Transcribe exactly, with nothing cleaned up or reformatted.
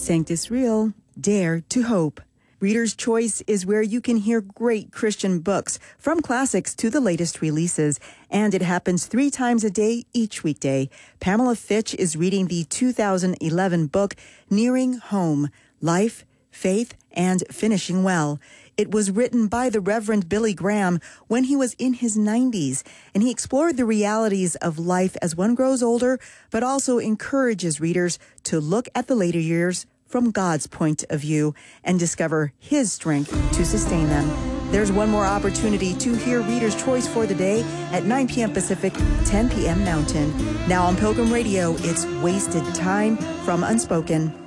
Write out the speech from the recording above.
Sanctus Real, Dare to Hope. Reader's Choice is where you can hear great Christian books, from classics to the latest releases. And it happens three times a day each weekday. Pamela Fitch is reading the two thousand eleven book, Nearing Home, Life, Faith, and Finishing Well. It was written by the Reverend Billy Graham when he was in his nineties, and he explored the realities of life as one grows older, but also encourages readers to look at the later years from God's point of view and discover His strength to sustain them. There's one more opportunity to hear Reader's Choice for the day at nine p.m. Pacific, ten p.m. Mountain. Now on Pilgrim Radio, it's Wasted Time from Unspoken.